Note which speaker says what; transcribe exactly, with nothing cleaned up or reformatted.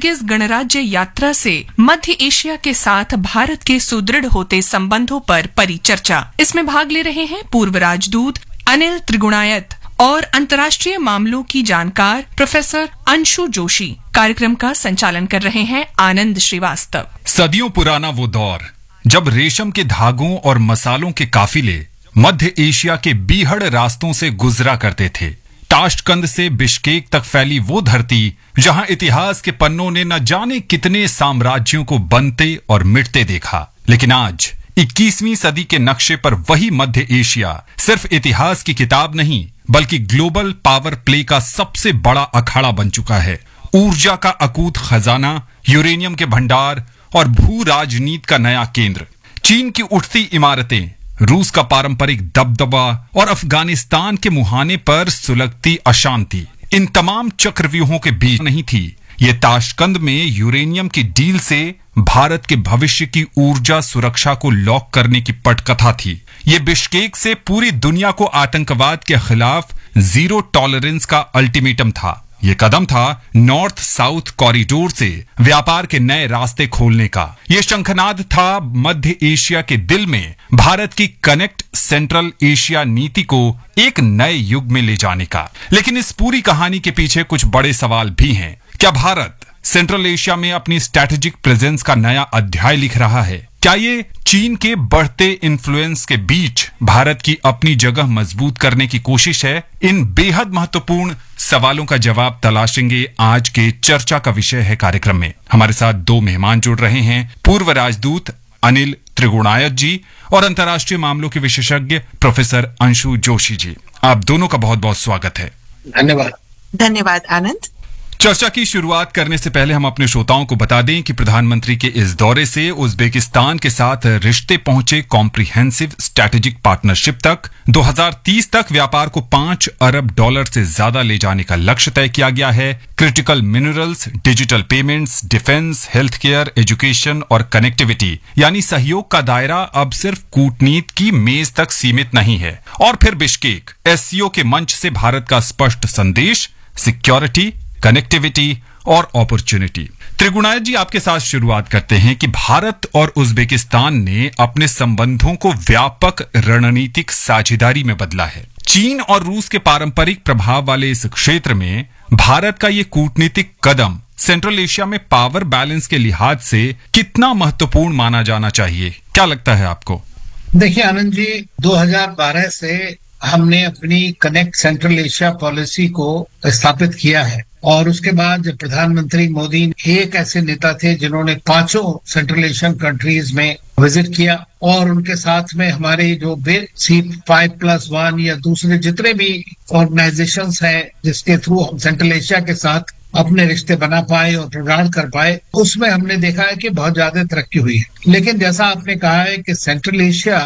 Speaker 1: Kyrgyz गणराज्य यात्रा से मध्य एशिया के साथ भारत के सुदृढ़ होते संबंधों पर परिचर्चा। इसमें भाग ले रहे हैं पूर्व राजदूत अनिल त्रिगुणायत और अंतर्राष्ट्रीय मामलों की जानकार प्रोफेसर अंशु जोशी। कार्यक्रम का संचालन कर रहे हैं आनंद श्रीवास्तव।
Speaker 2: सदियों पुराना वो दौर जब रेशम के धागों और मसालों के काफिले मध्य एशिया के बीहड़ रास्तों से गुजरा करते थे। ताशकंद से बिश्केक तक फैली वो धरती जहां इतिहास के पन्नों ने न जाने कितने साम्राज्यों को बनते और मिटते देखा। लेकिन आज इक्कीसवीं सदी के नक्शे पर वही मध्य एशिया सिर्फ इतिहास की किताब नहीं बल्कि ग्लोबल पावर प्ले का सबसे बड़ा अखाड़ा बन चुका है। ऊर्जा का अकूत खजाना, यूरेनियम के भंडार और भू राजनीति का नया केंद्र, चीन की उठती इमारतें, रूस का पारंपरिक दबदबा और अफगानिस्तान के मुहाने पर सुलगती अशांति, इन तमाम चक्रव्यूहों के बीच नहीं थी ये ताशकंद में यूरेनियम की डील से भारत के भविष्य की ऊर्जा सुरक्षा को लॉक करने की पटकथा थी। ये बिश्केक से पूरी दुनिया को आतंकवाद के खिलाफ जीरो टॉलरेंस का अल्टीमेटम था। ये कदम था नॉर्थ साउथ कॉरिडोर से व्यापार के नए रास्ते खोलने का। ये शंखनाद था मध्य एशिया के दिल में भारत की कनेक्ट सेंट्रल एशिया नीति को एक नए युग में ले जाने का। लेकिन इस पूरी कहानी के पीछे कुछ बड़े सवाल भी हैं। क्या भारत सेंट्रल एशिया में अपनी स्ट्रैटेजिक प्रेजेंस का नया अध्याय लिख रहा है? क्या ये चीन के बढ़ते इन्फ्लुएंस के बीच भारत की अपनी जगह मजबूत करने की कोशिश है? इन बेहद महत्वपूर्ण सवालों का जवाब तलाशेंगे आज के चर्चा का विषय है कार्यक्रम में। हमारे साथ दो मेहमान जुड़ रहे हैं, पूर्व राजदूत अनिल त्रिगुणायत जी और अंतर्राष्ट्रीय मामलों के विशेषज्ञ प्रोफेसर अंशु जोशी जी। आप दोनों का बहुत बहुत स्वागत है।
Speaker 3: धन्यवाद।
Speaker 4: धन्यवाद आनंद।
Speaker 2: चर्चा की शुरुआत करने से पहले हम अपने श्रोताओं को बता दें कि प्रधानमंत्री के इस दौरे से उज्बेकिस्तान के साथ रिश्ते पहुंचे कॉम्प्रिहेंसिव स्ट्रैटेजिक पार्टनरशिप तक। दो हज़ार तीस तक व्यापार को पांच अरब डॉलर से ज्यादा ले जाने का लक्ष्य तय किया गया है। Critical minerals, digital payments, defence, health care, education और कनेक्टिविटी यानी सहयोग का दायरा अब सिर्फ कूटनीति की मेज तक सीमित नहीं है। और फिर बिश्केक एससीओ के मंच से भारत का स्पष्ट संदेश, सिक्योरिटी, कनेक्टिविटी और अपॉर्चुनिटी। त्रिगुणायत जी, आपके साथ शुरुआत करते हैं कि भारत और उज्बेकिस्तान ने अपने संबंधों को व्यापक रणनीतिक साझेदारी में बदला है। चीन और रूस के पारंपरिक प्रभाव वाले इस क्षेत्र में भारत का ये कूटनीतिक कदम सेंट्रल एशिया में पावर बैलेंस के लिहाज से कितना महत्वपूर्ण माना जाना चाहिए? क्या लगता है आपको?
Speaker 3: देखिए आनंद जी, दो हज़ार बारह से हमने अपनी कनेक्ट सेंट्रल एशिया पॉलिसी को स्थापित किया है और उसके बाद प्रधानमंत्री मोदी एक ऐसे नेता थे जिन्होंने पांचों सेंट्रल एशियन कंट्रीज में विजिट किया और उनके साथ में हमारे जो सी फाइव प्लस वन या दूसरे जितने भी ऑर्गेनाइजेशंस हैं जिसके थ्रू हम सेंट्रल एशिया के साथ अपने रिश्ते बना पाए और प्रगाढ़ कर पाए, उसमें हमने देखा है कि बहुत ज्यादा तरक्की हुई है। लेकिन जैसा आपने कहा है कि सेंट्रल एशिया